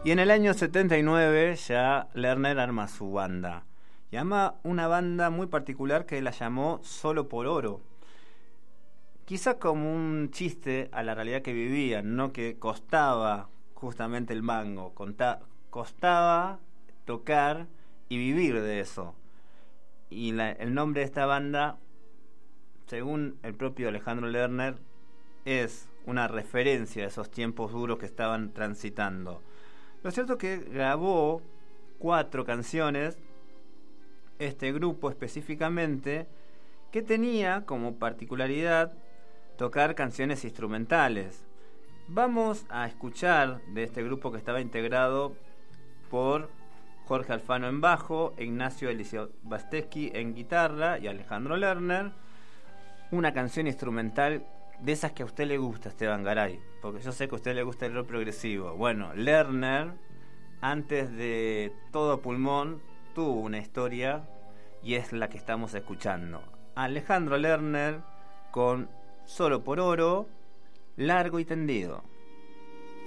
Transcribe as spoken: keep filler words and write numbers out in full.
Y en el año setenta y nueve ya Lerner arma su banda. Y arma una banda muy particular que la llamó Solo por Oro. Quizá como un chiste a la realidad que vivían, no que costaba justamente el mango, conta- costaba tocar y vivir de eso. Y la, el nombre de esta banda, según el propio Alejandro Lerner, es una referencia a esos tiempos duros que estaban transitando. Lo cierto es que grabó cuatro canciones, este grupo específicamente, que tenía como particularidad tocar canciones instrumentales. Vamos a escuchar de este grupo que estaba integrado por Jorge Alfano en bajo, Ignacio Eliseo Basteschi en guitarra y Alejandro Lerner, una canción instrumental de esas que a usted le gusta, Esteban Garay, porque yo sé que a usted le gusta el rock progresivo. Bueno, Lerner, antes de Todo Pulmón, tuvo una historia y es la que estamos escuchando. Alejandro Lerner con Solo por Oro, Largo y Tendido.